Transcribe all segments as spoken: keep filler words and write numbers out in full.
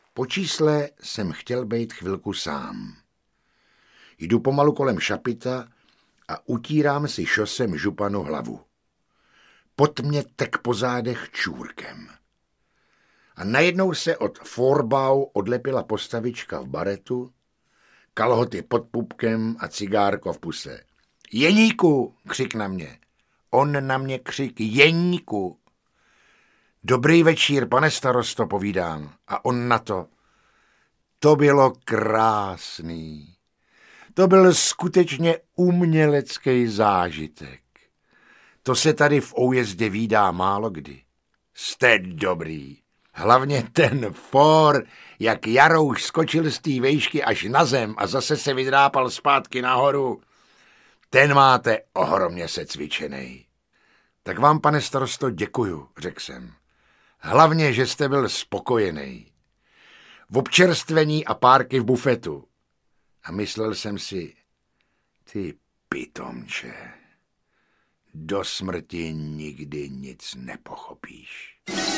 Po čísle jsem chtěl být chvilku sám. Jdu pomalu kolem šapita a utírám si šosem županu hlavu. Pot mě tek po zádech čůrkem. A najednou se od forbau odlepila postavička v baretu, kalhoty pod pupkem a cigárko v puse. Jeníku, křik na mě. On na mě křik, Jeníku. Dobrý večír, pane starosto, povídám. A on na to. To bylo krásný. To byl skutečně umělecký zážitek. To se tady v Oujezdě vídá málo kdy. Jste dobrý. Hlavně ten for, jak Jarouš skočil z té vejšky až na zem a zase se vydrápal zpátky nahoru. Ten máte ohromně secvičenej. Tak vám, pane starosto, děkuju, řekl jsem. Hlavně, že jste byl spokojený. V občerstvení a párky v bufetu. A myslel jsem si, ty pitomče, do smrti nikdy nic nepochopíš.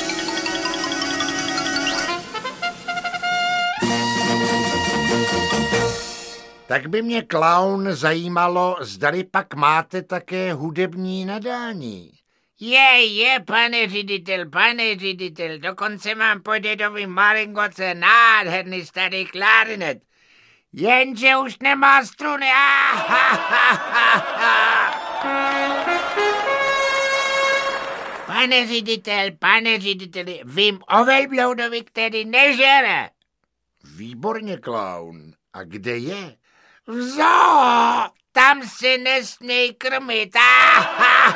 Tak by mě, klaun, zajímalo, zdali pak máte také hudební nadání. Je, je, pane ředitel, pane ředitel, dokonce mám po dědovi maringoce nádherný starý klarinet. Jenže už nemá struny. Pane ředitel, pane řediteli, vím o velbloudovi, který nežere. Výborně, klaun. A kde je? V zoo, tam se nesměj krmit.